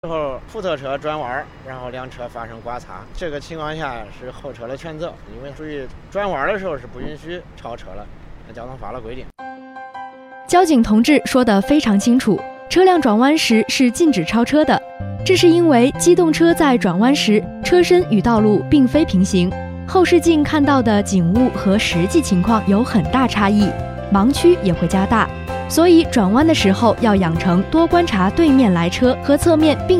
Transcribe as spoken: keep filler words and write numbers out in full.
之后副特车转弯，然后两车发生刮擦，这个情况下是后车的全责，因为属于转弯的时候是不允许超车了，那交通法的规定。 交警同志说得非常清楚，车辆转弯时是禁止超车的，这是因为机动车在转弯时车身与道路并非平行，后视镜看到的景物和实际情况有很大差异，盲区也会加大，所以转弯的时候要养成多观察对面来车和侧面并